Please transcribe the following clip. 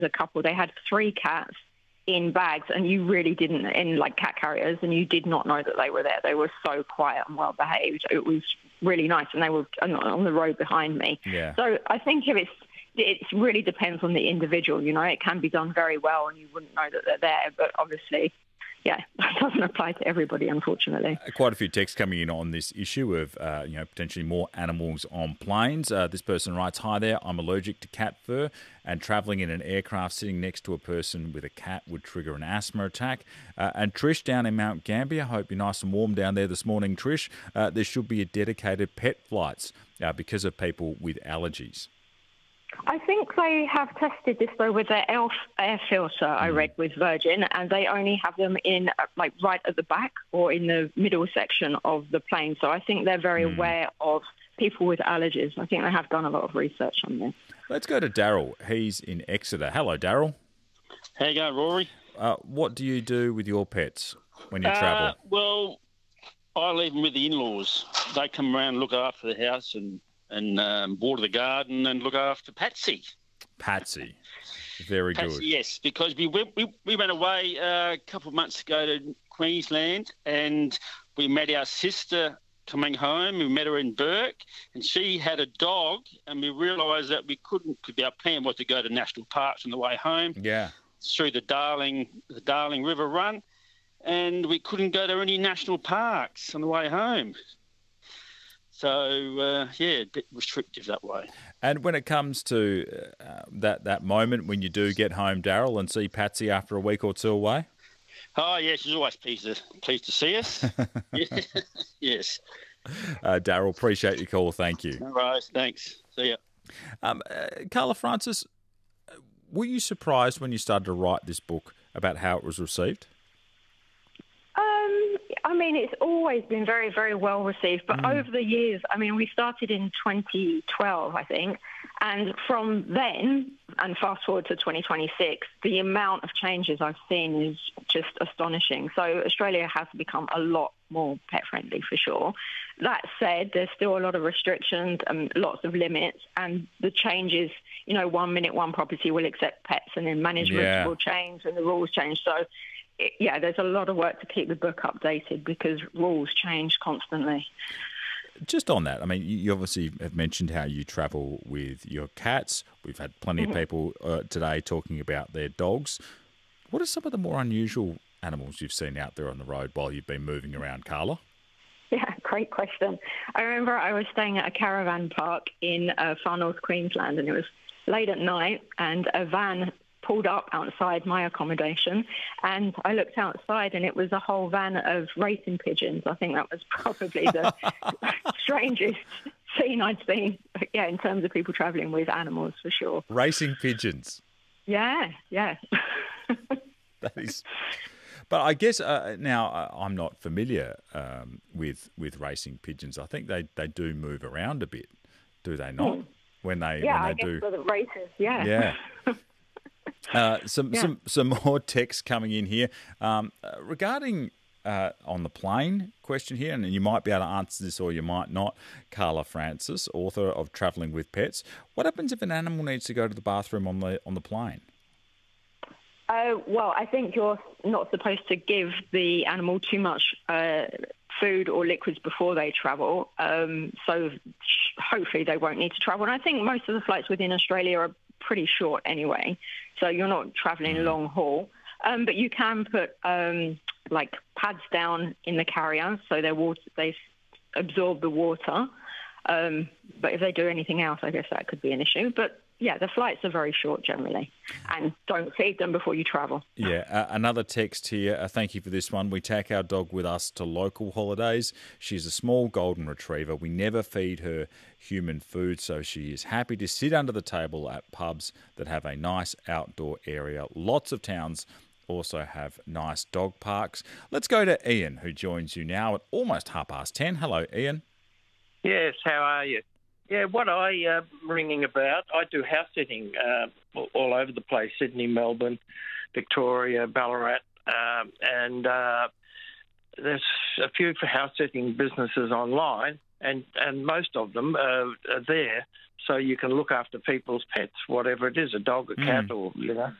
a couple. They had 3 cats in bags, and you really didn't, in like cat carriers, and you did not know that they were there. They were so quiet and well behaved. It was really nice, and they were on the road behind me. Yeah. So I think if it really depends on the individual. You know, it can be done very well, and you wouldn't know that they're there. But obviously, yeah, that doesn't apply to everybody, unfortunately. Quite a few texts coming in on this issue of, potentially more animals on planes. This person writes, "Hi there, I'm allergic to cat fur, and travelling in an aircraft sitting next to a person with a cat would trigger an asthma attack." And Trish down in Mount Gambier, hope you're nice and warm down there this morning, Trish. There should be a dedicated pet flights because of people with allergies. I think they have tested this, though, with their air filter, I read, with Virgin, and they only have them in, like, right at the back or in the middle section of the plane. So I think they're very aware of people with allergies. I think they have done a lot of research on this. Let's go to Daryl. He's in Exeter. Hello, Daryl. How you going, Rory? What do you do with your pets when you travel? Well, I leave them with the in-laws. They come around and look after the house and water the garden and look after Patsy. Patsy. Very Patsy, good. yes, because we went away a couple of months ago to Queensland, and we met our sister coming home. We met her in Burke, and she had a dog, and we realised that we couldn't, because our plan was to go to national parks on the way home. Yeah. Through the Darling River Run, and we couldn't go to any national parks on the way home. So, a bit restrictive that way. And when it comes to that moment when you do get home, Daryl, and see Patsy after a week or two away? Oh, yeah, she's always pleased to see us. Yes. Daryl, appreciate your call. Thank you. All right, thanks. See ya. Carla Francis, were you surprised when you started to write this book about how it was received? I mean, it's always been very, very well received. But over the years, I mean, we started in 2012, I think. And from then, and fast forward to 2026, the amount of changes I've seen is just astonishing. So Australia has become a lot more pet-friendly, for sure. That said, there's still a lot of restrictions and lots of limits. And the changes, 1 minute one property will accept pets, and then management will change and the rules change. So there's a lot of work to keep the book updated because rules change constantly. Just on that, I mean, you obviously have mentioned how you travel with your cats. We've had plenty of people today talking about their dogs. What are some of the more unusual animals you've seen out there on the road while you've been moving around, Carla? Yeah, great question. I remember I was staying at a caravan park in far north Queensland, and it was late at night, and a van pulled up outside my accommodation, and I looked outside and it was a whole van of racing pigeons. I think that was probably the strangest scene I'd seen, in terms of people travelling with animals, for sure. Racing pigeons? Yeah. That is... But I guess now I'm not familiar with racing pigeons. I think they do move around a bit, do they not? When they do for the races, Yeah. Some more text coming in here regarding on the plane question here, and you might be able to answer this or you might not. Carla Francis, author of Travelling with Pets. What happens if an animal needs to go to the bathroom on the plane? Well, I think you're not supposed to give the animal too much food or liquids before they travel, so hopefully they won't need to travel. And I think most of the flights within Australia are pretty short anyway, so you're not travelling long haul. But you can put like pads down in the carrier so they absorb the water. But if they do anything else, I guess that could be an issue. But yeah, the flights are very short generally, and don't feed them before you travel. Yeah, another text here. Thank you for this one. We take our dog with us to local holidays. She's a small golden retriever. We never feed her human food, so she is happy to sit under the table at pubs that have a nice outdoor area. Lots of towns also have nice dog parks. Let's go to Ian, who joins you now at almost 10:30. Hello, Ian. Yes, how are you? Yeah, what I'm ringing about, I do house sitting all over the place, Sydney, Melbourne, Victoria, Ballarat, and there's a few for house sitting businesses online, and most of them are there so you can look after people's pets, whatever it is, a dog, a cat, or, you know.